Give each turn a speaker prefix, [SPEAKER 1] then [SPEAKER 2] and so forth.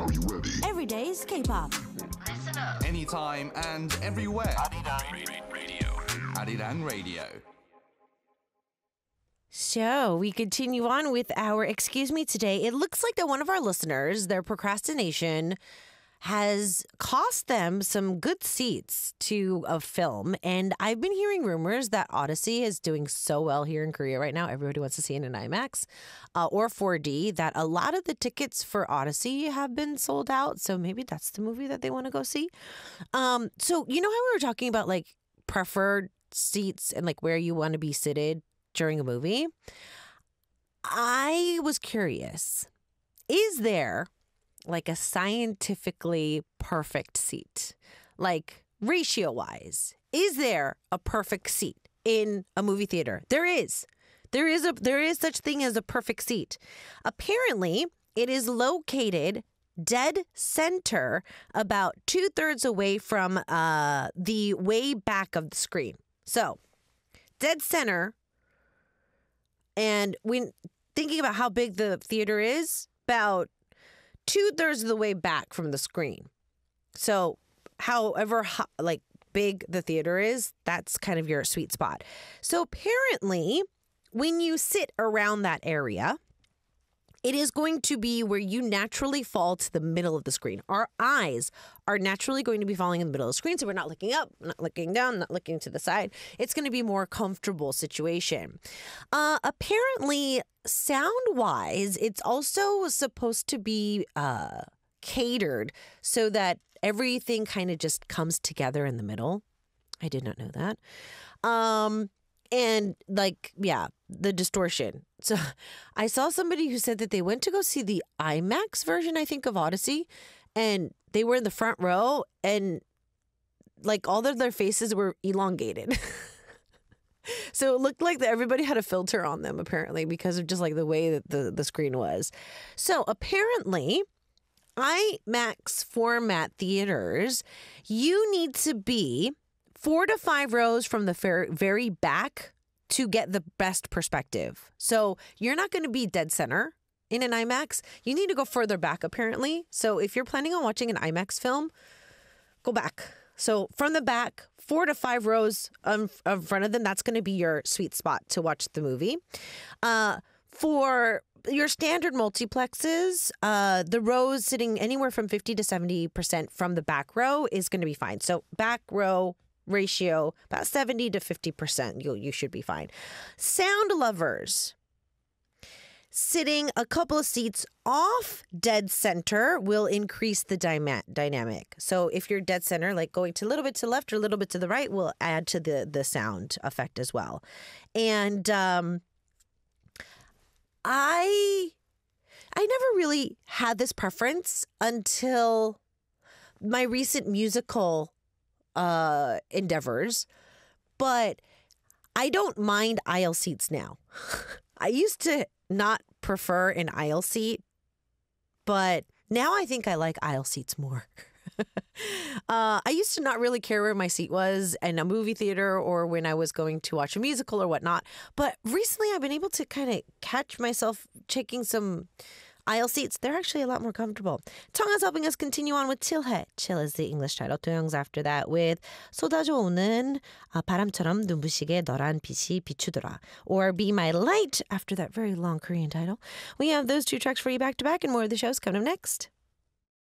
[SPEAKER 1] Every day's K-pop.
[SPEAKER 2] Anytime and everywhere. Arirang Radio.
[SPEAKER 1] So we continue on with our Excuse Me today. It looks like that one of our listeners, their procrastination has cost them some good seats to a film. And I've been hearing rumors that Odyssey is doing so well here in Korea right now. Everybody wants to see it in IMAX or 4D, that a lot of the tickets for Odyssey have been sold out. So maybe that's the movie that they want to go see. So you know how we were talking about like preferred seats and like where you want to be seated during a movie? I was curious. Is there like a scientifically perfect seat? Like ratio wise, is there a perfect seat in a movie theater? There is. There is such thing as a perfect seat. Apparently, it is located dead center, about 2/3 away from the way back of the screen. So, dead center. And when thinking about how big the theater is, about 2/3 of the way back from the screen. So however like big the theater is, that's kind of your sweet spot. So apparently when you sit around that area, it is going to be where you naturally fall to the middle of the screen. Our eyes are naturally going to be falling in the middle of the screen. So we're not looking up, not looking down, not looking to the side. It's going to be a more comfortable situation. Apparently, sound-wise, it's also supposed to be catered so that everything kind of just comes together in the middle. I did not know that. And like, yeah, the distortion. So I saw somebody who said that they went to go see the IMAX version, I think, of Odyssey, and they were in the front row and like all of their faces were elongated. So it looked like that everybody had a filter on them, apparently, because of just like the way that the screen was. So apparently, IMAX format theaters, you need to be 4 to 5 rows from the very back to get the best perspective. So you're not going to be dead center in an IMAX. You need to go further back, apparently. So if you're planning on watching an IMAX film, go back. So from the back, 4 to 5 rows in front of them, that's going to be your sweet spot to watch the movie. For your standard multiplexes, the rows sitting anywhere from 50 to 70% from the back row is going to be fine. So back row ratio, about 70 to 50%, you should be fine. Sound lovers, sitting a couple of seats off dead center will increase the dynamic. So if you're dead center, like going to a little bit to the left or a little bit to the right, will add to the sound effect as well. And I never really had this preference until my recent musical endeavors, but I don't mind aisle seats now. I used to not prefer an aisle seat, but now I think I like aisle seats more. I used to not really care where my seat was in a movie theater or when I was going to watch a musical or whatnot. But recently I've been able to kind of catch myself taking some aisle seats. They're actually a lot more comfortable. Tong's helping us continue on with 칠해. Chill is the English title. 도영's after that with 쏟아져 오는 바람처럼 눈부시게 너란 빛이 비추더라. Or Be My Light after that very long Korean title. We have those two tracks for you back to back, and more of the show's coming up next.